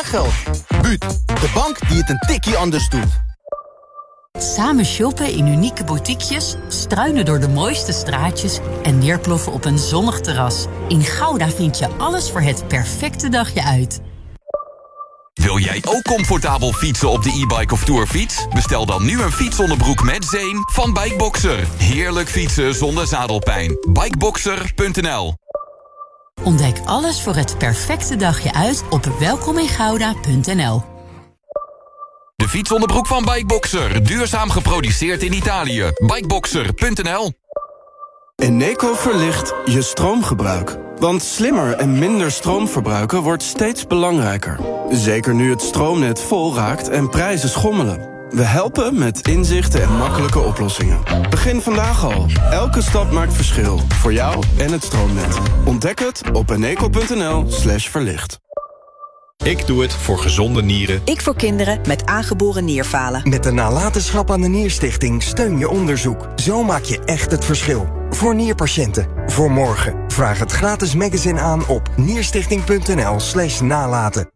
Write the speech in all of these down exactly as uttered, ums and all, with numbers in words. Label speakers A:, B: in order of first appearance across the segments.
A: spaargeld. Buut, de bank die het een tikkie anders doet.
B: Samen shoppen in unieke boutiquejes, struinen door de mooiste straatjes en neerploffen op een zonnig terras. In Gouda vind je alles voor het perfecte dagje uit.
C: Wil jij ook comfortabel fietsen op de e-bike of tourfiets? Bestel dan nu een fietsonderbroek met zeem van Bikeboxer. Heerlijk fietsen zonder zadelpijn. bikeboxer punt n l.
B: Ontdek alles voor het perfecte dagje uit op welkomingouda punt n l.
C: De fietsonderbroek van Bikeboxer. Duurzaam geproduceerd in Italië. bikeboxer punt n l.
D: Eneco verlicht je stroomgebruik. Want slimmer en minder stroom verbruiken wordt steeds belangrijker. Zeker nu het stroomnet vol raakt en prijzen schommelen. We helpen met inzichten en makkelijke oplossingen. Begin vandaag al. Elke stap maakt verschil. Voor jou en het stroomnet. Ontdek het op eneco punt n l slash verlicht.
E: Ik doe het voor gezonde nieren.
F: Ik voor kinderen met aangeboren nierfalen.
G: Met de nalatenschap aan de Nierstichting steun je onderzoek. Zo maak je echt het verschil. Voor nierpatiënten. Voor morgen. Vraag het gratis magazine aan op nierstichting punt n l slash nalaten.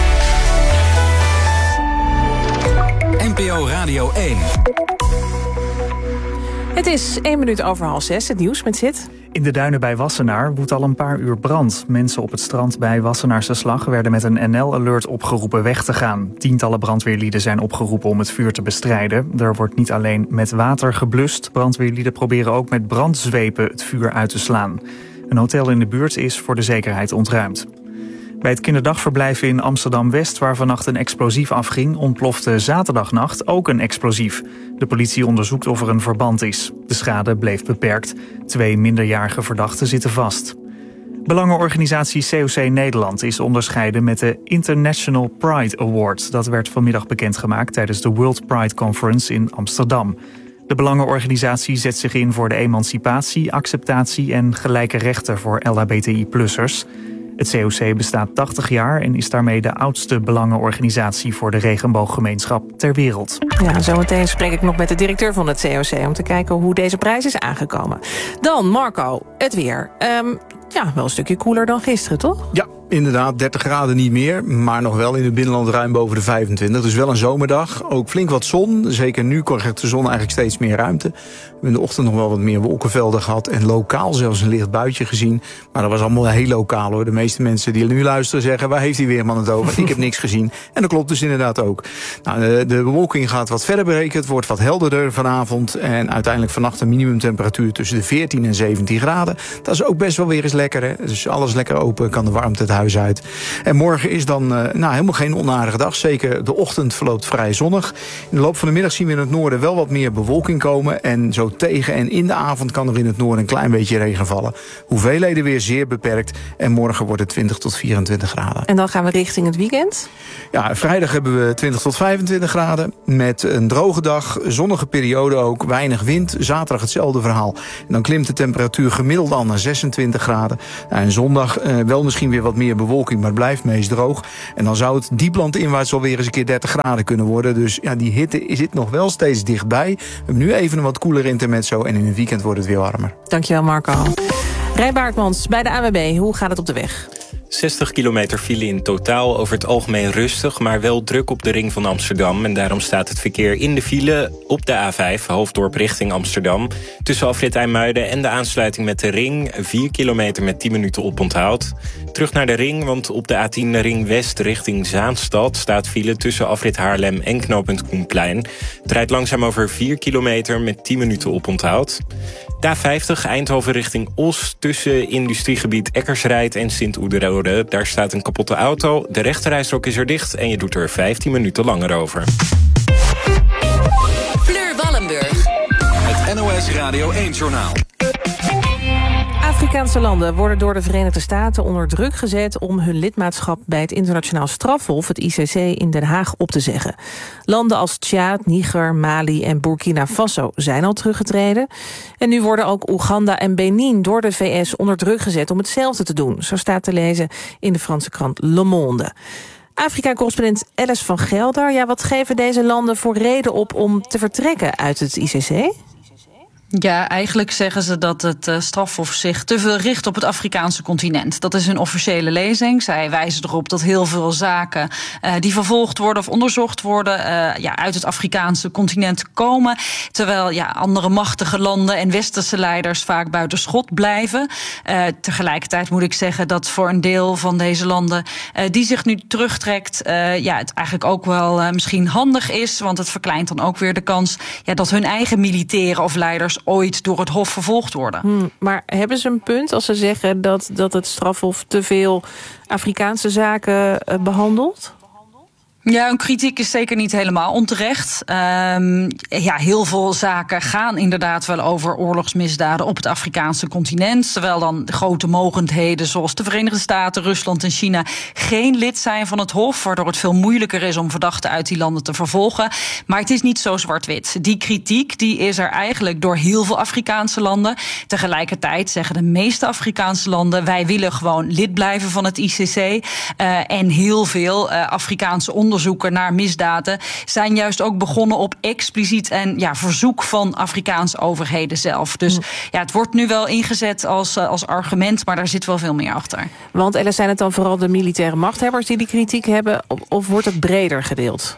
H: N P O Radio één.
I: Het is één minuut over half zes. Het nieuws met Zit.
J: In de duinen bij Wassenaar woedt al een paar uur brand. Mensen op het strand bij Wassenaarse Slag werden met een N L-alert opgeroepen weg te gaan. Tientallen brandweerlieden zijn opgeroepen om het vuur te bestrijden. Er wordt niet alleen met water geblust. Brandweerlieden proberen ook met brandzwepen het vuur uit te slaan. Een hotel in de buurt is voor de zekerheid ontruimd. Bij het kinderdagverblijf in Amsterdam-West, waar vannacht een explosief afging, ontplofte zaterdagnacht ook een explosief. De politie onderzoekt of er een verband is. De schade bleef beperkt. Twee minderjarige verdachten zitten vast. Belangenorganisatie C O C Nederland is onderscheiden met de International Pride Award. Dat werd vanmiddag bekendgemaakt tijdens de World Pride Conference in Amsterdam. De Belangenorganisatie zet zich in voor de emancipatie, acceptatie en gelijke rechten voor L H B T I-plussers. Het C O C bestaat tachtig jaar en is daarmee de oudste belangenorganisatie voor de regenbooggemeenschap ter wereld.
I: Ja, zometeen spreek ik nog met de directeur van het C O C om te kijken hoe deze prijs is aangekomen. Dan, Marco, het weer. Um, ja, wel een stukje koeler dan gisteren, toch?
K: Ja, inderdaad, dertig graden niet meer, maar nog wel in het binnenland ruim boven de vijfentwintig. Dus wel een zomerdag, ook flink wat zon. Zeker nu krijgt de zon eigenlijk steeds meer ruimte. We hebben in de ochtend nog wel wat meer wolkenvelden gehad en lokaal zelfs een licht buitje gezien. Maar dat was allemaal heel lokaal hoor. De meeste mensen die nu luisteren zeggen, waar heeft die weerman het over? Ik heb niks gezien. En dat klopt dus inderdaad ook. Nou, de, de bewolking gaat wat verder breken, het wordt wat helderder vanavond. En uiteindelijk vannacht een minimumtemperatuur tussen de veertien en zeventien graden. Dat is ook best wel weer eens lekker. Hè? Dus alles lekker open, kan de warmte het huis uit. En morgen is dan uh, nou, helemaal geen onaardige dag. Zeker de ochtend verloopt vrij zonnig. In de loop van de middag zien we in het noorden wel wat meer bewolking komen. En zo tegen en in de avond kan er in het noorden een klein beetje regen vallen. Hoeveelheden weer zeer beperkt. En morgen wordt het twintig tot vierentwintig graden.
I: En dan gaan we richting het weekend?
K: Ja, vrijdag hebben we twintig tot vijfentwintig graden. Met een droge dag, zonnige periode ook, weinig wind. Zaterdag hetzelfde verhaal. En dan klimt de temperatuur gemiddeld al naar zesentwintig graden. Nou, en zondag uh, wel misschien weer wat meer bewolking, maar het blijft meest droog. En dan zou het diepland inwaarts alweer eens een keer dertig graden kunnen worden. Dus ja, die hitte zit nog wel steeds dichtbij. We hebben nu even een wat koeler intermezzo en in een weekend wordt het weer warmer.
I: Dankjewel Marco. Rijn Baartmans bij de A W B, hoe gaat het op de weg?
L: zestig kilometer file in totaal, over het algemeen rustig, maar wel druk op de ring van Amsterdam. En daarom staat het verkeer in de file op de A vijf, Hoofddorp richting Amsterdam. Tussen afrit IJmuiden en de aansluiting met de ring, vier kilometer met tien minuten oponthoud. Terug naar de ring, want op de A tien de ring West richting Zaanstad staat file tussen afrit Haarlem en knooppunt Koenplein. Het rijdt langzaam over vier kilometer met tien minuten oponthoud. De A vijftig Eindhoven richting Os tussen industriegebied Eckersrijd en Sint-Oederode. Daar staat een kapotte auto, de rechterrijstrook is er dicht en je doet er vijftien minuten langer over.
H: Fleur Wallenburg. Het N O S Radio één-journaal.
I: Afrikaanse landen worden door de Verenigde Staten onder druk gezet om hun lidmaatschap bij het internationaal strafhof, het I C C, in Den Haag op te zeggen. Landen als Tjaad, Niger, Mali en Burkina Faso zijn al teruggetreden. En nu worden ook Oeganda en Benin door de V S onder druk gezet om hetzelfde te doen. Zo staat te lezen in de Franse krant Le Monde. Afrika-correspondent Alice van Gelder. Ja, wat geven deze landen voor reden op om te vertrekken uit het I C C?
M: Ja, eigenlijk zeggen ze dat het uh, strafhof zich te veel richt op het Afrikaanse continent. Dat is hun officiële lezing. Zij wijzen erop dat heel veel zaken uh, die vervolgd worden of onderzocht worden uh, ja, uit het Afrikaanse continent komen. Terwijl ja, andere machtige landen en westerse leiders vaak buiten schot blijven. Uh, tegelijkertijd moet ik zeggen dat voor een deel van deze landen uh, die zich nu terugtrekt, uh, ja, het eigenlijk ook wel uh, misschien handig is. Want het verkleint dan ook weer de kans ja, dat hun eigen militairen of leiders ooit door het Hof vervolgd worden.
I: Hmm, maar hebben ze een punt als ze zeggen dat, dat het strafhof te veel Afrikaanse zaken uh, behandelt?
M: Ja, hun kritiek is zeker niet helemaal onterecht. Um, ja, heel veel zaken gaan inderdaad wel over oorlogsmisdaden op het Afrikaanse continent. Terwijl dan de grote mogendheden zoals de Verenigde Staten, Rusland en China geen lid zijn van het Hof, waardoor het veel moeilijker is om verdachten uit die landen te vervolgen. Maar het is niet zo zwart-wit. Die kritiek die is er eigenlijk door heel veel Afrikaanse landen. Tegelijkertijd zeggen de meeste Afrikaanse landen, wij willen gewoon lid blijven van het I C C. Uh, en heel veel uh, Afrikaanse onderzoeken onderzoeken naar misdaden zijn juist ook begonnen op expliciet en ja, verzoek van Afrikaanse overheden zelf. Dus mm. ja, het wordt nu wel ingezet als, als argument, maar daar zit wel veel meer achter.
I: Want Ellen, zijn het dan vooral de militaire machthebbers die die kritiek hebben, of, of wordt het breder gedeeld?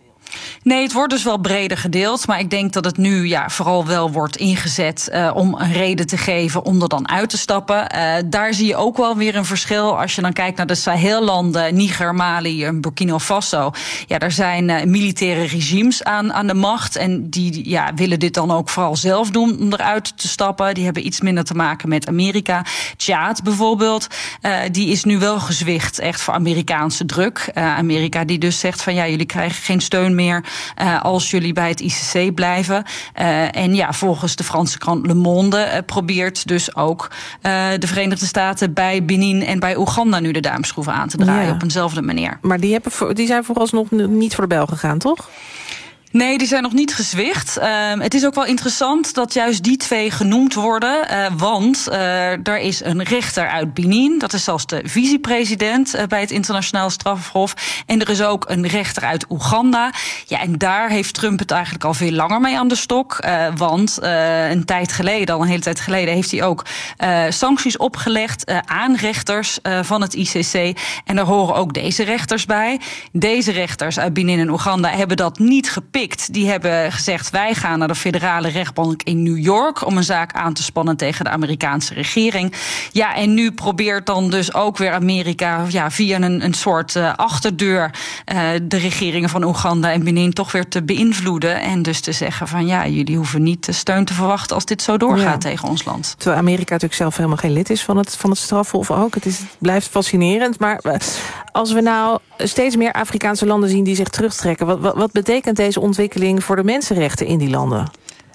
M: Nee, het wordt dus wel breder gedeeld. Maar ik denk dat het nu ja, vooral wel wordt ingezet uh, om een reden te geven om er dan uit te stappen. Uh, daar zie je ook wel weer een verschil. Als je dan kijkt naar de Sahellanden, Niger, Mali en Burkina Faso. Ja, daar zijn uh, militaire regimes aan, aan de macht. En die ja, willen dit dan ook vooral zelf doen om eruit te stappen. Die hebben iets minder te maken met Amerika. Tjaad bijvoorbeeld, uh, die is nu wel gezwicht echt voor Amerikaanse druk. Uh, Amerika die dus zegt van ja, jullie krijgen geen steun meer Uh, als jullie bij het I C C blijven. Uh, en ja, volgens de Franse krant Le Monde uh, probeert dus ook uh, de Verenigde Staten bij Benin en bij Oeganda nu de duimschroeven aan te draaien, ja, op eenzelfde manier.
I: Maar die, hebben, die zijn vooralsnog niet voor de bel gegaan, toch?
M: Nee, die zijn nog niet gezwicht. Uh, het is ook wel interessant dat juist die twee genoemd worden. Uh, want uh, er is een rechter uit Benin. Dat is zelfs de vicepresident uh, bij het Internationaal Strafhof. En er is ook een rechter uit Oeganda. Ja, en daar heeft Trump het eigenlijk al veel langer mee aan de stok. Uh, want uh, een tijd geleden, al een hele tijd geleden, heeft hij ook uh, sancties opgelegd uh, aan rechters uh, van het I C C. En daar horen ook deze rechters bij. Deze rechters uit Benin en Oeganda hebben dat niet gepikt. Die hebben gezegd, wij gaan naar de federale rechtbank in New York om een zaak aan te spannen tegen de Amerikaanse regering. Ja, en nu probeert dan dus ook weer Amerika ja, via een, een soort uh, achterdeur uh, de regeringen van Oeganda en Benin toch weer te beïnvloeden. En dus te zeggen van ja, jullie hoeven niet steun te verwachten als dit zo doorgaat, ja, tegen ons land.
I: Terwijl Amerika natuurlijk zelf helemaal geen lid is van het, van het strafhof ook. Het, is, het blijft fascinerend. Maar als we nou steeds meer Afrikaanse landen zien die zich terugtrekken, wat, wat, wat betekent deze ontwikkeling voor de mensenrechten in die landen?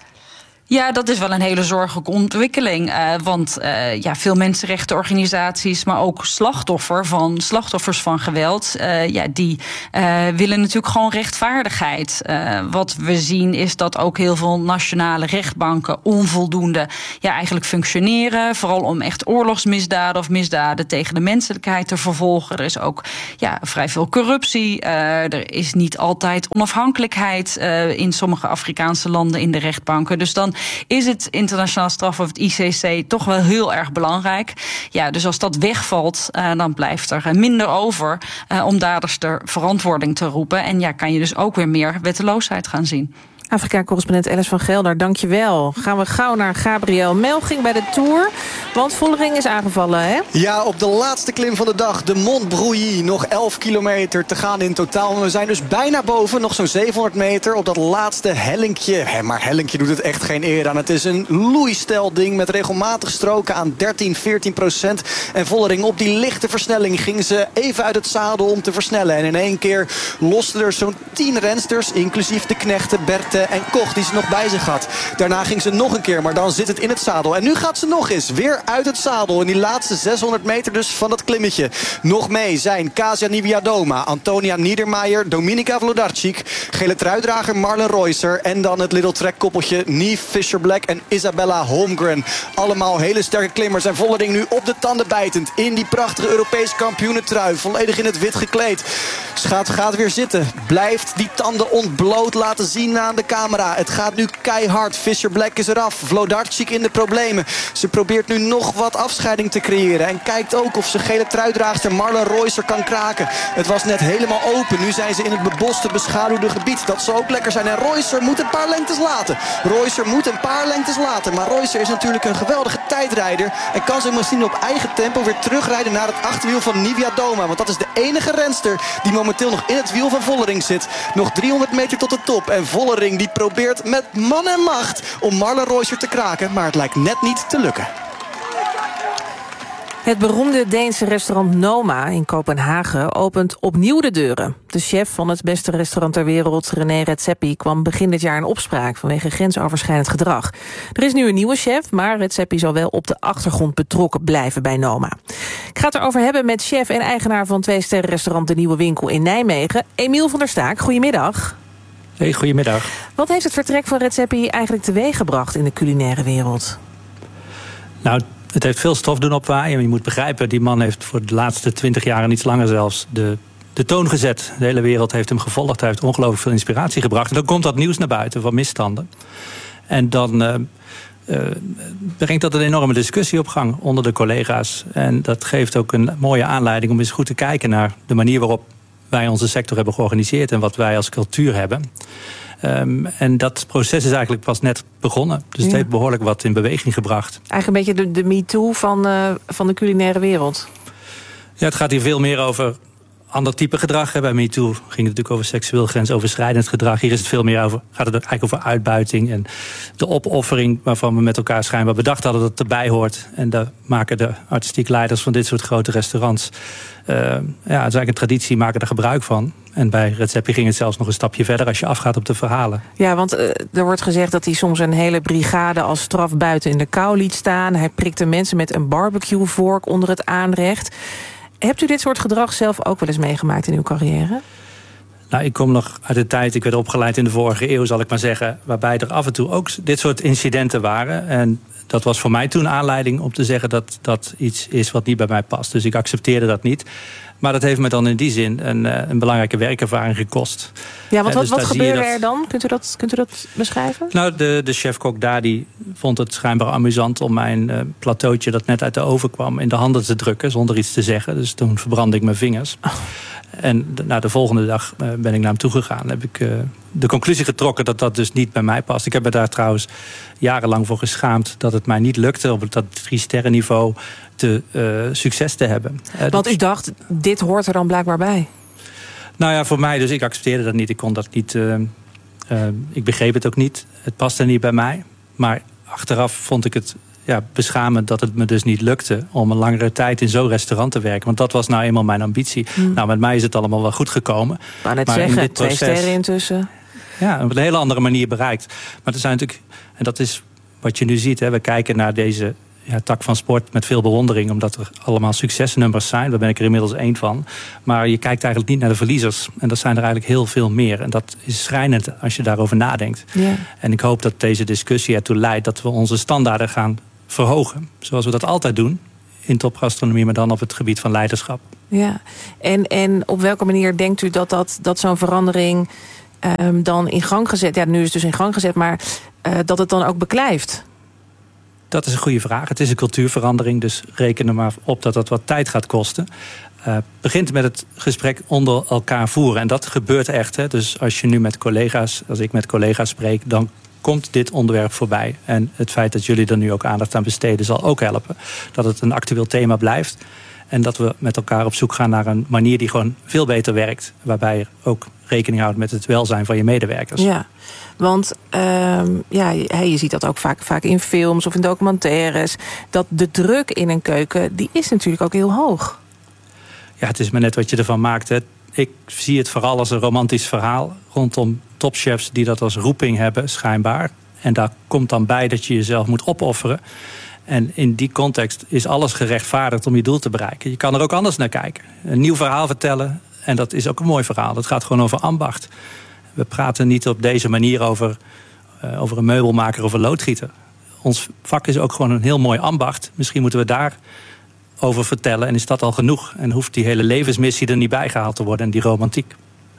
M: Ja, dat is wel een hele zorgelijke ontwikkeling. Uh, want uh, ja, veel mensenrechtenorganisaties, maar ook slachtoffer van, slachtoffers van geweld, Uh, ja, die uh, willen natuurlijk gewoon rechtvaardigheid. Uh, wat we zien is dat ook heel veel nationale rechtbanken onvoldoende ja, eigenlijk functioneren. Vooral om echt oorlogsmisdaden of misdaden tegen de menselijkheid te vervolgen. Er is ook ja, vrij veel corruptie. Uh, er is niet altijd onafhankelijkheid uh, in sommige Afrikaanse landen in de rechtbanken. Dus dan is het internationaal strafhof, het I C C, toch wel heel erg belangrijk. Ja, dus als dat wegvalt, uh, dan blijft er minder over uh, om daders ter verantwoording te roepen. En ja, kan je dus ook weer meer wetteloosheid gaan zien.
I: Afrika-correspondent Alice van Gelder, dankjewel. Gaan we gauw naar Gabriel Melching bij de Tour. Want Vollering is aangevallen, hè?
N: Ja, op de laatste klim van de dag, de Mont Brouilly. Nog elf kilometer te gaan in totaal. We zijn dus bijna boven, nog zo'n zevenhonderd meter... op dat laatste hellinkje. Maar hellinkje doet het echt geen eer aan. Het is een loeistel ding met regelmatig stroken aan dertien, veertien procent. En Vollering op die lichte versnelling ging ze even uit het zadel om te versnellen. En in één keer losten er zo'n tien rensters, inclusief de knechten Berthe en Koch, die ze nog bij zich had. Daarna ging ze nog een keer, maar dan zit het in het zadel. En nu gaat ze nog eens weer uit het zadel. In die laatste zeshonderd meter dus van dat klimmetje. Nog mee zijn Kasia Niewiadoma, Antonia Niedermayer, Dominika Vlodarczyk, gele truidrager Marlen Reusser en dan het Little Trek koppeltje Niamh Fisher-Black en Isabella Holmgren. Allemaal hele sterke klimmers. En Vollering nu op de tanden bijtend in die prachtige Europese kampioenentrui. Volledig in het wit gekleed. Ze gaat, gaat weer zitten. Blijft die tanden ontbloot laten zien aan de camera. Het gaat nu keihard. Fisher Black is eraf. Vlodarczyk in de problemen. Ze probeert nu nog wat afscheiding te creëren. En kijkt ook of ze gele truidraagster Marlen Reusser kan kraken. Het was net helemaal open. Nu zijn ze in het beboste, beschaduwde gebied. Dat zou ook lekker zijn. En Reusser moet een paar lengtes laten. Reusser moet een paar lengtes laten. Maar Reusser is natuurlijk een geweldige tijdrijder. En kan ze misschien op eigen tempo weer terugrijden naar het achterwiel van Nivia Doma. Want dat is de enige renster die momenteel nog in het wiel van Vollering zit. Nog driehonderd meter tot de top. En Vollering die probeert met man en macht om Marlen Reusser te kraken. Maar het lijkt net niet te lukken.
I: Het beroemde Deense restaurant Noma in Kopenhagen opent opnieuw de deuren. De chef van het beste restaurant ter wereld, René Redzepi, kwam begin dit jaar in opspraak vanwege grensoverschrijdend gedrag. Er is nu een nieuwe chef, maar Redzepi zal wel op de achtergrond betrokken blijven bij Noma. Ik ga het erover hebben met chef en eigenaar van twee sterrenrestaurant De Nieuwe Winkel in Nijmegen, Emiel van der Staak. Goedemiddag.
O: Hey, goedemiddag.
I: Wat heeft het vertrek van Redzepi eigenlijk teweeggebracht in de culinaire wereld?
O: Nou, het heeft veel stof doen opwaaien. Je moet begrijpen, die man heeft voor de laatste twintig jaar en iets langer zelfs de, de toon gezet. De hele wereld heeft hem gevolgd. Hij heeft ongelooflijk veel inspiratie gebracht. En dan komt dat nieuws naar buiten van misstanden. En dan uh, uh, brengt dat een enorme discussie op gang onder de collega's. En dat geeft ook een mooie aanleiding om eens goed te kijken naar de manier waarop wij onze sector hebben georganiseerd en wat wij als cultuur hebben. Um, en dat proces is eigenlijk pas net begonnen. Dus ja. Het heeft behoorlijk wat in beweging gebracht.
I: Eigenlijk een beetje de, de MeToo van, uh, van de culinaire wereld.
O: Ja, het gaat hier veel meer over ander type gedrag. Bij MeToo ging het natuurlijk over seksueel grensoverschrijdend gedrag. Hier is het veel meer over, gaat het eigenlijk over uitbuiting en de opoffering waarvan we met elkaar schijnbaar bedacht hadden dat het erbij hoort. En daar maken de artistiek leiders van dit soort grote restaurants, Uh, ja, het is eigenlijk een traditie, maken er gebruik van. En bij Redzepi ging het zelfs nog een stapje verder als je afgaat op de verhalen.
I: Ja, want uh, er wordt gezegd dat hij soms een hele brigade als straf buiten in de kou liet staan. Hij prikte mensen met een barbecuevork onder het aanrecht. Hebt u dit soort gedrag zelf ook wel eens meegemaakt in uw carrière?
O: Nou, ik kom nog uit de tijd, ik werd opgeleid in de vorige eeuw, zal ik maar zeggen, waarbij er af en toe ook dit soort incidenten waren. En dat was voor mij toen aanleiding om te zeggen dat dat iets is wat niet bij mij past. Dus ik accepteerde dat niet. Maar dat heeft me dan in die zin een, een belangrijke werkervaring gekost.
I: Ja, want wat,
O: dus
I: wat gebeurde
O: dat...
I: er dan? Kunt u dat, kunt u dat beschrijven?
O: Nou, de, de chef-kok daar die vond het schijnbaar amusant om mijn uh, plateautje dat net uit de oven kwam in de handen te drukken zonder iets te zeggen. Dus toen verbrandde ik mijn vingers. Oh. En de, nou, de volgende dag uh, ben ik naar hem toegegaan. Heb ik uh, de conclusie getrokken dat dat dus niet bij mij past. Ik heb me daar trouwens jarenlang voor geschaamd dat het mij niet lukte op dat drie sterren niveau te uh, succes te hebben. Uh,
I: Want u dacht, dit hoort er dan blijkbaar bij?
O: Nou ja, voor mij, dus ik accepteerde dat niet. Ik kon dat niet. Uh, uh, ik begreep het ook niet. Het paste niet bij mij. Maar achteraf vond ik het ja, beschamend dat het me dus niet lukte om een langere tijd in zo'n restaurant te werken. Want dat was nou eenmaal mijn ambitie. Hmm. Nou, met mij is het allemaal wel goed gekomen.
I: Maar net
O: maar
I: zeggen,
O: in dit proces,
I: twee sterren intussen.
O: Ja, op een hele andere manier bereikt. Maar er zijn natuurlijk, en dat is wat je nu ziet, hè, we kijken naar deze ja, tak van sport met veel bewondering, omdat er allemaal succesnummers zijn. Daar ben ik er inmiddels één van. Maar je kijkt eigenlijk niet naar de verliezers. En dat zijn er eigenlijk heel veel meer. En dat is schrijnend als je daarover nadenkt. Ja. En ik hoop dat deze discussie ertoe leidt dat we onze standaarden gaan verhogen. Zoals we dat altijd doen in topgastronomie, maar dan op het gebied van leiderschap.
I: Ja, en, en op welke manier denkt u dat, dat, dat zo'n verandering um, dan in gang gezet... Ja, nu is het dus in gang gezet, maar uh, dat het dan ook beklijft?
O: Dat is een goede vraag. Het is een cultuurverandering, dus reken er maar op dat dat wat tijd gaat kosten. Uh, begint met het gesprek onder elkaar voeren. En dat gebeurt echt. Hè. Dus als je nu met collega's, als ik met collega's spreek, dan komt dit onderwerp voorbij. En het feit dat jullie er nu ook aandacht aan besteden zal ook helpen. Dat het een actueel thema blijft. En dat we met elkaar op zoek gaan naar een manier die gewoon veel beter werkt. Waarbij je ook rekening houdt met het welzijn van je medewerkers.
I: Ja, want um, ja, je ziet dat ook vaak, vaak in films of in documentaires. Dat de druk in een keuken, die is natuurlijk ook heel hoog.
O: Ja, het is maar net wat je ervan maakt. Hè. Ik zie het vooral als een romantisch verhaal rondom topchefs die dat als roeping hebben, schijnbaar. En daar komt dan bij dat je jezelf moet opofferen. En in die context is alles gerechtvaardigd om je doel te bereiken. Je kan er ook anders naar kijken. Een nieuw verhaal vertellen, en dat is ook een mooi verhaal. Dat gaat gewoon over ambacht. We praten niet op deze manier over, uh, over een meubelmaker of een loodgieter. Ons vak is ook gewoon een heel mooi ambacht. Misschien moeten we daar over vertellen en is dat al genoeg. En hoeft die hele levensmissie er niet bij gehaald te worden en die romantiek.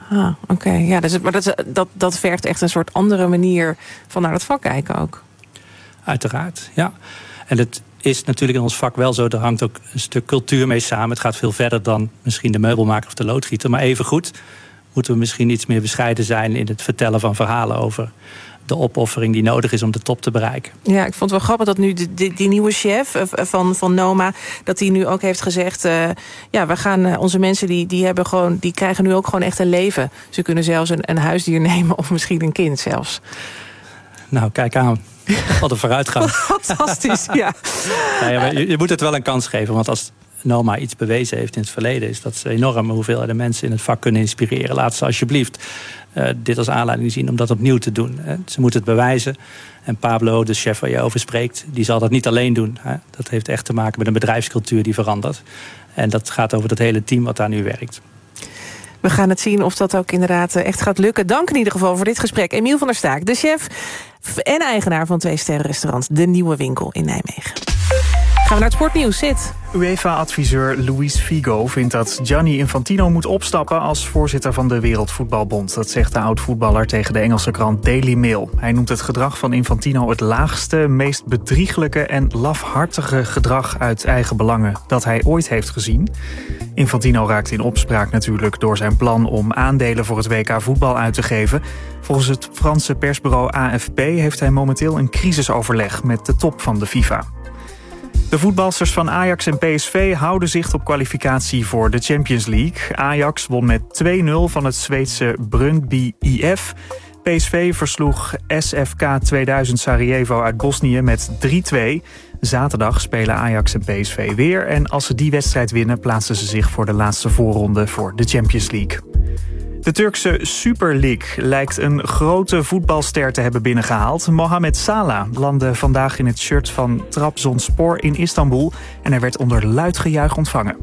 I: Ah, oké. Okay. Ja, dus, maar dat, dat, dat vergt echt een soort andere manier van naar het vak kijken ook.
O: Uiteraard, ja. En het is natuurlijk in ons vak wel zo, er hangt ook een stuk cultuur mee samen. Het gaat veel verder dan misschien de meubelmaker of de loodgieter. Maar evengoed moeten we misschien iets meer bescheiden zijn in het vertellen van verhalen over de opoffering die nodig is om de top te bereiken.
I: Ja, ik vond het wel grappig dat nu die, die, die nieuwe chef van, van Noma, dat hij nu ook heeft gezegd, uh, ja, we gaan uh, onze mensen die, die hebben gewoon, die krijgen nu ook gewoon echt een leven. Ze kunnen zelfs een, een huisdier nemen of misschien een kind zelfs.
O: Nou, kijk aan. Wat een vooruitgang.
I: Fantastisch, ja.
O: ja, ja je, je moet het wel een kans geven, want als Noma iets bewezen heeft in het verleden, is dat ze enorm hoeveelheden mensen in het vak kunnen inspireren. Laat ze alsjeblieft uh, dit als aanleiding zien om dat opnieuw te doen. Hè. Ze moeten het bewijzen. En Pablo, de chef waar je over spreekt, die zal dat niet alleen doen. Hè. Dat heeft echt te maken met een bedrijfscultuur die verandert. En dat gaat over dat hele team wat daar nu werkt.
I: We gaan het zien of dat ook inderdaad echt gaat lukken. Dank in ieder geval voor dit gesprek. Emiel van der Staak, de chef en eigenaar van twee sterren restaurant De Nieuwe Winkel in Nijmegen. Gaan we naar het sportnieuws, Sid.
J: UEFA-adviseur Luis Figo vindt dat Gianni Infantino moet opstappen als voorzitter van de Wereldvoetbalbond. Dat zegt de oud-voetballer tegen de Engelse krant Daily Mail. Hij noemt het gedrag van Infantino het laagste, meest bedrieglijke en lafhartige gedrag uit eigen belangen dat hij ooit heeft gezien. Infantino raakt in opspraak natuurlijk door zijn plan om aandelen voor het W K voetbal uit te geven. Volgens het Franse persbureau A F P heeft hij momenteel een crisisoverleg met de top van de FIFA. De voetbalsters van Ajax en P S V houden zicht op kwalificatie voor de Champions League. Ajax won met twee nul van het Zweedse Brøndby I F. P S V versloeg S F K tweeduizend Sarajevo uit Bosnië met drie twee. Zaterdag spelen Ajax en P S V weer. En als ze die wedstrijd winnen, plaatsen ze zich voor de laatste voorronde voor de Champions League. De Turkse Super League lijkt een grote voetbalster te hebben binnengehaald. Mohamed Salah landde vandaag in het shirt van Trabzonspor in Istanbul en hij werd onder luid gejuich ontvangen.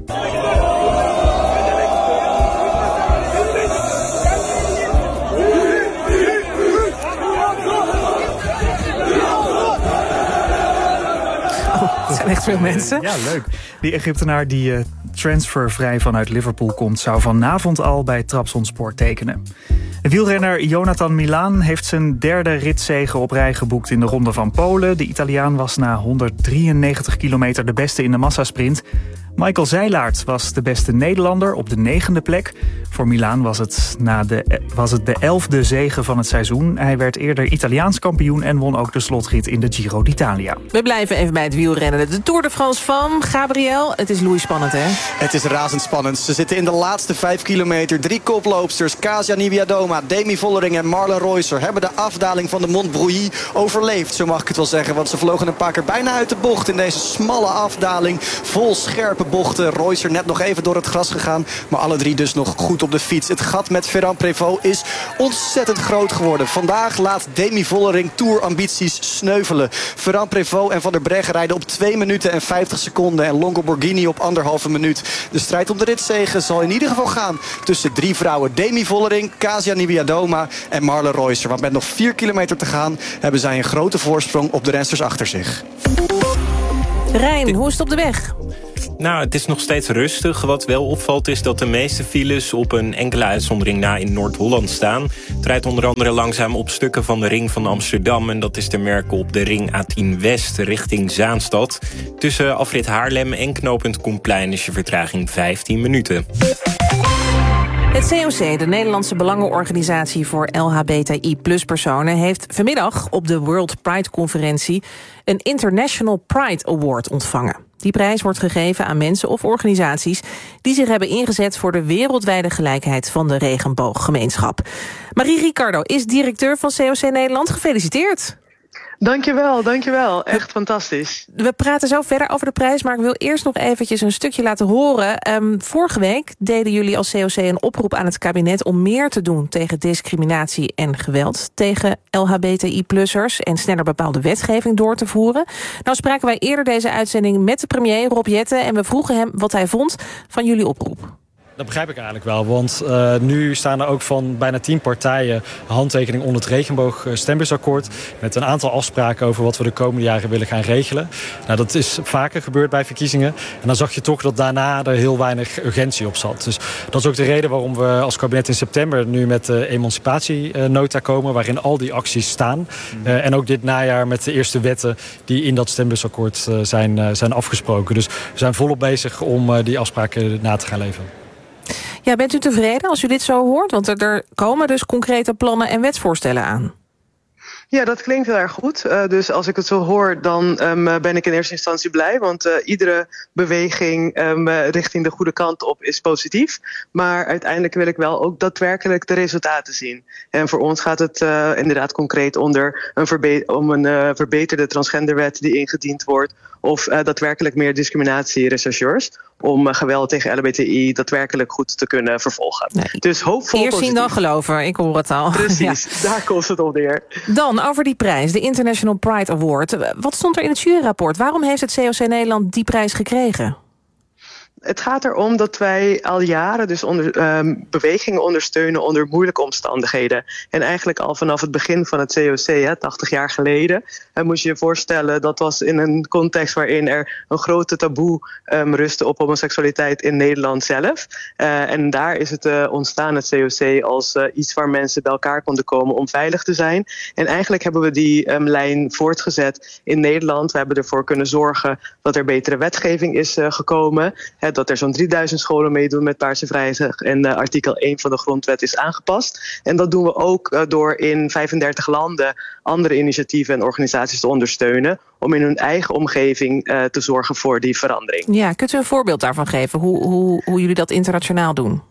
I: Het zijn echt veel mensen.
J: Ja, leuk. Die Egyptenaar die uh, transfervrij vanuit Liverpool komt, zou vanavond al bij Trabzonspor tekenen. De wielrenner Jonathan Milan heeft zijn derde ritzege op rij geboekt in de Ronde van Polen. De Italiaan was na honderddrieënnegentig kilometer de beste in de massasprint. Michael Zeilaert was de beste Nederlander op de negende plek. Voor Milan was het, na de, was het de elfde zege van het seizoen. Hij werd eerder Italiaans kampioen en won ook de slotrit in de Giro d'Italia.
I: We blijven even bij het wielrennen. De Tour de France van Gabriel. Het is Louis spannend, hè?
N: Het is razendspannend. Ze zitten in de laatste vijf kilometer. Drie koploopsters, Kasia Niewiadoma, Demi Vollering en Marlen Reusser hebben de afdaling van de Mont Brouilly overleefd. Zo mag ik het wel zeggen, want ze vlogen een paar keer bijna uit de bocht in deze smalle afdaling. Vol scherpe bochten. Reusser net nog even door het gras gegaan. Maar alle drie dus nog goed op de fiets. Het gat met Ferrand Prévot is ontzettend groot geworden. Vandaag laat Demi Vollering Tour-ambities sneuvelen. Ferrand Prévot en Van der Breggen rijden op twee minuten en vijftig seconden. En Longo Borghini op anderhalve minuut. De strijd om de ritzege zal in ieder geval gaan tussen drie vrouwen. Demi Vollering, Kasia Niewiadoma en Marlen Reusser. Want met nog vier kilometer te gaan hebben zij een grote voorsprong op de rensters achter zich.
I: Rijn, hoe is het op de weg?
L: Nou, het is nog steeds rustig. Wat wel opvalt is dat de meeste files op een enkele uitzondering na in Noord-Holland staan. Het rijdt onder andere langzaam op stukken van de ring van Amsterdam. En dat is te merken op de ring A tien West richting Zaanstad. Tussen afrit Haarlem en knooppunt Koenplein is je vertraging vijftien minuten.
I: Het C O C, de Nederlandse Belangenorganisatie voor L H B T I plus personen, heeft vanmiddag op de World Pride-conferentie een International Pride Award ontvangen. Die prijs wordt gegeven aan mensen of organisaties die zich hebben ingezet voor de wereldwijde gelijkheid van de regenbooggemeenschap. Marie Ricardo is directeur van C O C Nederland. Gefeliciteerd.
P: Dankjewel, dankjewel. Echt fantastisch.
I: We praten zo verder over de prijs, maar ik wil eerst nog eventjes een stukje laten horen. Um, vorige week deden jullie als C O C een oproep aan het kabinet om meer te doen tegen discriminatie en geweld tegen L H B T I plussers en sneller bepaalde wetgeving door te voeren. Nou spraken wij eerder deze uitzending met de premier Rob Jetten en we vroegen hem wat hij vond van jullie oproep.
Q: Dat begrijp ik eigenlijk wel, want uh, nu staan er ook van bijna tien partijen een handtekening onder het regenboogstembursakkoord met een aantal afspraken over wat we de komende jaren willen gaan regelen. Nou, dat is vaker gebeurd bij verkiezingen en dan zag je toch dat daarna er heel weinig urgentie op zat. Dus dat is ook de reden waarom we als kabinet in september nu met de emancipatienota komen, waarin al die acties staan. Uh, en ook dit najaar met de eerste wetten die in dat stembursakkoord uh, zijn, uh, zijn afgesproken. Dus we zijn volop bezig om uh, die afspraken na te gaan leveren.
I: Ja, bent u tevreden als u dit zo hoort? Want er, er komen dus concrete plannen en wetsvoorstellen aan.
P: Ja, dat klinkt heel erg goed. Uh, dus als ik het zo hoor, dan um, ben ik in eerste instantie blij. Want uh, iedere beweging um, richting de goede kant op is positief. Maar uiteindelijk wil ik wel ook daadwerkelijk de resultaten zien. En voor ons gaat het uh, inderdaad concreet onder een verbe- om een uh, verbeterde transgenderwet die ingediend wordt. Of uh, daadwerkelijk meer discriminatierechercheurs. Om uh, geweld tegen L H B T I daadwerkelijk goed te kunnen vervolgen. Nee. Dus hoopvol
I: Eerst zien dan geloven, ik hoor het al.
P: Precies, ja. Daar komt het op neer.
I: Dan over die prijs, de International Pride Award. Wat stond er in het juryrapport? Waarom heeft het C O C Nederland die prijs gekregen?
P: Het gaat erom dat wij al jaren dus onder, um, bewegingen ondersteunen onder moeilijke omstandigheden. En eigenlijk al vanaf het begin van het C O C, hè, tachtig jaar geleden, uh, moest je je voorstellen, dat was in een context waarin er een grote taboe um, rustte op homoseksualiteit in Nederland zelf. Uh, en daar is het uh, ontstaan, het C O C, als uh, iets waar mensen bij elkaar konden komen om veilig te zijn. En eigenlijk hebben we die um, lijn voortgezet in Nederland. We hebben ervoor kunnen zorgen dat er betere wetgeving is uh, gekomen. Hè, dat er zo'n drieduizend scholen meedoen met Paarse Vrijdag en uh, artikel één van de grondwet is aangepast. En dat doen we ook uh, door in vijfendertig landen andere initiatieven en organisaties te ondersteunen om in hun eigen omgeving uh, te zorgen voor die verandering.
I: Ja, kunt u een voorbeeld daarvan geven, hoe, hoe, hoe jullie dat internationaal doen?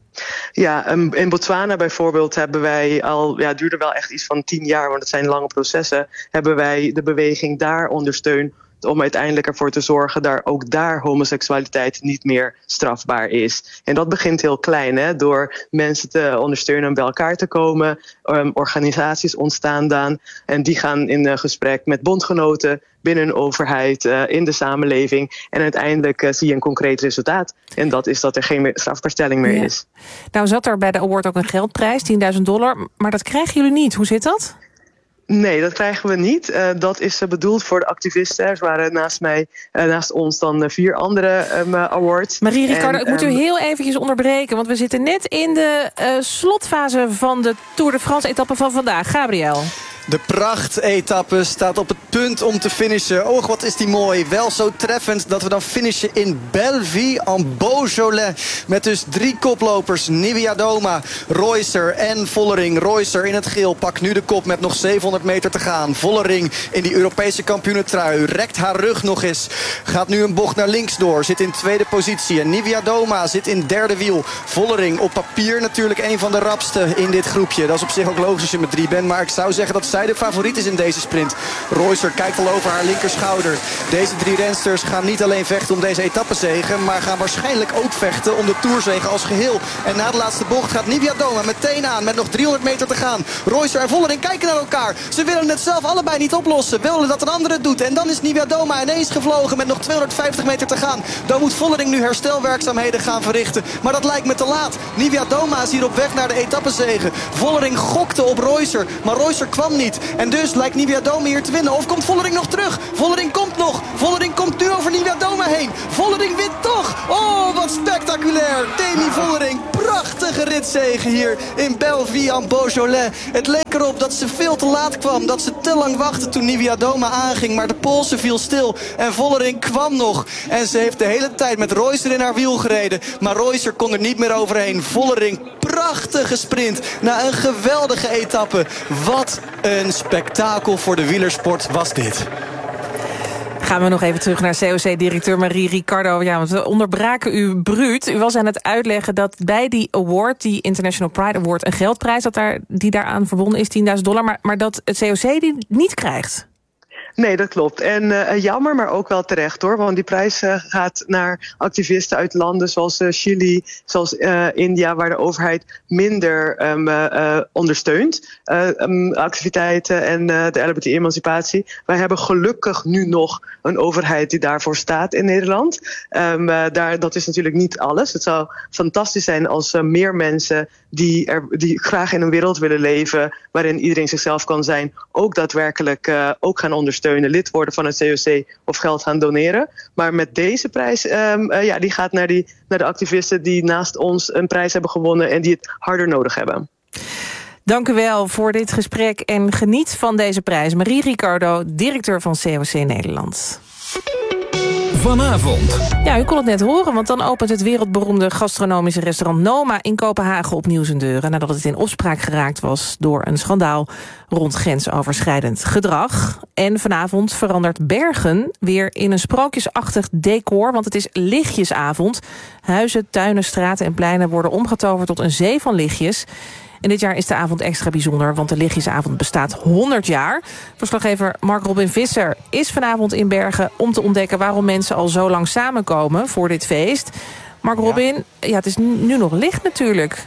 P: Ja, um, in Botswana bijvoorbeeld hebben wij al, ja, het duurde wel echt iets van tien jaar, want het zijn lange processen, hebben wij de beweging daar ondersteund om uiteindelijk ervoor te zorgen dat ook daar homoseksualiteit niet meer strafbaar is. En dat begint heel klein, hè, door mensen te ondersteunen om bij elkaar te komen. Um, organisaties ontstaan dan en die gaan in uh, gesprek met bondgenoten binnen een overheid, uh, in de samenleving. En uiteindelijk uh, zie je een concreet resultaat. En dat is dat er geen meer strafbaarstelling meer ja. is.
I: Nou zat er bij de award ook een geldprijs, tienduizend dollar. Maar dat krijgen jullie niet. Hoe zit dat?
P: Nee, dat krijgen we niet. Uh, dat is uh, bedoeld voor de activisten. Er waren naast mij, uh, naast ons dan uh, vier andere um, uh, awards.
I: Marie Ricardo, en, ik moet um, u heel eventjes onderbreken, want we zitten net in de uh, slotfase van de Tour de France etappe van vandaag. Gabriel.
N: De prachtetappe staat op het punt om te finishen. Och, wat is die mooi. Wel zo treffend dat we dan finishen in Belleville-en-Beaujolais. Met dus drie koplopers. Niewiadoma, Reusser en Vollering. Reusser in het geel pakt nu de kop met nog zevenhonderd meter te gaan. Vollering in die Europese kampioenentrui. Rekt haar rug nog eens. Gaat nu een bocht naar links door. Zit in tweede positie. En Niewiadoma zit in derde wiel. Vollering op papier natuurlijk een van de rapste in dit groepje. Dat is op zich ook logisch als je met drie bent. Maar ik zou zeggen dat zij de favoriet is in deze sprint. Reusser kijkt al over haar linkerschouder. Deze drie rensters gaan niet alleen vechten om deze etappezege, maar gaan waarschijnlijk ook vechten om de Tourzege als geheel. En na de laatste bocht gaat Niewiadoma meteen aan met nog driehonderd meter te gaan. Reusser en Vollering kijken naar elkaar. Ze willen het zelf allebei niet oplossen. Willen dat een ander het doet. En dan is Niewiadoma ineens gevlogen met nog tweehonderdvijftig meter te gaan. Dan moet Vollering nu herstelwerkzaamheden gaan verrichten. Maar dat lijkt me te laat. Niewiadoma is hier op weg naar de etappezege. Vollering gokte op Reusser, maar Reusser kwam niet. En dus lijkt Niewiadoma hier te winnen. Of komt Vollering nog terug? Vollering komt nog. Vollering komt nu over Niewiadoma heen. Vollering wint toch. Oh, wat spectaculair. Demi Vollering. Prachtige ritzege hier in Belleville-en-Beaujolais. Het leek erop dat ze veel te laat kwam. Dat ze te lang wachtte toen Niewiadoma aanging. Maar de Poolse viel stil. En Vollering kwam nog. En ze heeft de hele tijd met Reusser in haar wiel gereden. Maar Reusser kon er niet meer overheen. Vollering, prachtige sprint. Na een geweldige etappe. Wat een spektakel voor de wielersport was dit.
I: Gaan we nog even terug naar C O C-directeur Marie Ricardo. Ja, want we onderbraken u bruut. U was aan het uitleggen dat bij die award, die International Pride Award, een geldprijs dat daar, die daaraan verbonden is, tienduizend dollar, maar, maar dat het C O C die niet krijgt.
P: Nee, dat klopt. En uh, jammer, maar ook wel terecht hoor. Want die prijs uh, gaat naar activisten uit landen zoals uh, Chili, zoals uh, India, waar de overheid minder um, uh, uh, ondersteunt. Uh, um, activiteiten en uh, de L G B T-emancipatie. Wij hebben gelukkig nu nog een overheid die daarvoor staat in Nederland. Um, uh, daar, dat is natuurlijk niet alles. Het zou fantastisch zijn als uh, meer mensen die, er, die graag in een wereld willen leven waarin iedereen zichzelf kan zijn, ook daadwerkelijk uh, ook gaan ondersteunen, lid worden van het C O C of geld gaan doneren. Maar met deze prijs, um, uh, ja, die gaat naar, die, naar de activisten die naast ons een prijs hebben gewonnen en die het harder nodig hebben.
I: Dank u wel voor dit gesprek en geniet van deze prijs. Marie Ricardo, directeur van C O C Nederland.
R: Vanavond.
I: Ja, u kon het net horen, want dan opent het wereldberoemde gastronomische restaurant Noma in Kopenhagen opnieuw zijn deuren, nadat het in opspraak geraakt was door een schandaal rond grensoverschrijdend gedrag. En vanavond verandert Bergen weer in een sprookjesachtig decor, want het is lichtjesavond. Huizen, tuinen, straten en pleinen worden omgetoverd tot een zee van lichtjes. En dit jaar is de avond extra bijzonder, want de lichtjesavond bestaat honderd jaar. Verslaggever Mark Robin Visser is vanavond in Bergen om te ontdekken waarom mensen al zo lang samenkomen voor dit feest. Mark Robin, ja, ja het is nu nog licht natuurlijk.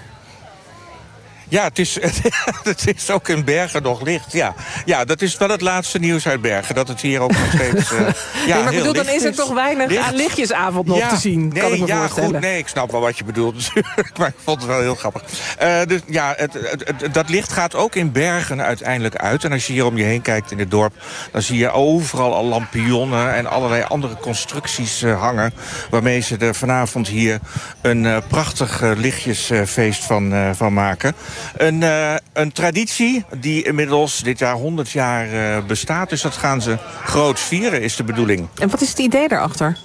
S: Ja, het is, het is ook in Bergen nog licht. Ja. ja, dat is wel het laatste nieuws uit Bergen. Dat het hier ook nog steeds uh, ja,
I: nee, maar
S: heel
I: bedoel, dan
S: licht
I: is er toch weinig licht. aan lichtjesavond nog
S: ja,
I: te zien,
S: nee,
I: kan ik me
S: ja,
I: voorstellen.
S: Goed, nee, ik snap wel wat je bedoelt natuurlijk. Maar ik vond het wel heel grappig. Uh, dus ja, het, het, het, dat licht gaat ook in Bergen uiteindelijk uit. En als je hier om je heen kijkt in het dorp, dan zie je overal al lampionnen en allerlei andere constructies uh, hangen, waarmee ze er vanavond hier een uh, prachtig uh, lichtjesfeest van, uh, van maken. Een uh, Een traditie die inmiddels dit jaar honderd jaar uh, bestaat. Dus dat gaan ze groots vieren, is de bedoeling.
I: En wat is het idee daarachter?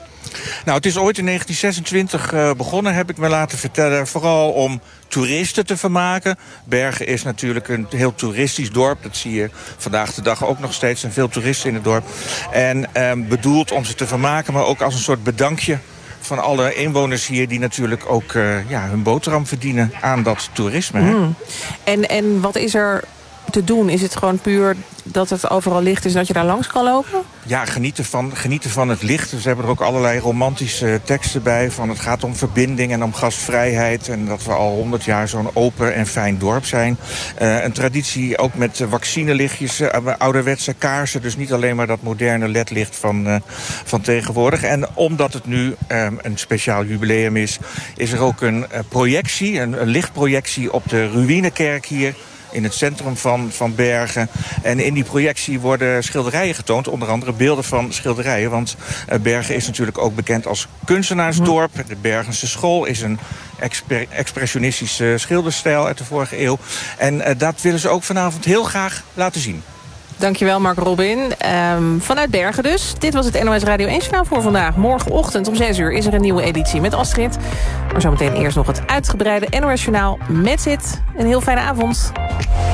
S: Nou, het is ooit in negentien zesentwintig uh, begonnen, heb ik me laten vertellen. Vooral om toeristen te vermaken. Bergen is natuurlijk een heel toeristisch dorp. Dat zie je vandaag de dag ook nog steeds. Er zijn veel toeristen in het dorp. En uh, bedoeld om ze te vermaken, maar ook als een soort bedankje van alle inwoners hier die natuurlijk ook uh, ja, hun boterham verdienen aan dat toerisme. Hè?
I: Mm. En, en wat is er te doen? Is het gewoon puur dat het overal licht is en dat je daar langs kan lopen?
S: Ja, genieten van, genieten van het licht. Ze hebben er ook allerlei romantische teksten bij. Van het gaat om verbinding en om gastvrijheid. En dat we al honderd jaar zo'n open en fijn dorp zijn. Uh, een traditie ook met vaccinelichtjes, uh, ouderwetse kaarsen. Dus niet alleen maar dat moderne ledlicht van, uh, van tegenwoordig. En omdat het nu uh, een speciaal jubileum is, is er ook een uh, projectie, een, een lichtprojectie op de Ruïnekerk hier in het centrum van, van Bergen. En in die projectie worden schilderijen getoond, onder andere beelden van schilderijen. Want uh, Bergen is natuurlijk ook bekend als kunstenaarsdorp. De Bergense school is een exper- expressionistische schilderstijl uit de vorige eeuw. En uh, dat willen ze ook vanavond heel graag laten zien.
I: Dankjewel, Mark Robin. Um, vanuit Bergen dus. Dit was het N O S Radio één-journaal voor vandaag. Morgenochtend om zes uur is er een nieuwe editie met Astrid. Maar zometeen eerst nog het uitgebreide N O S-journaal met Zit. Een heel fijne avond.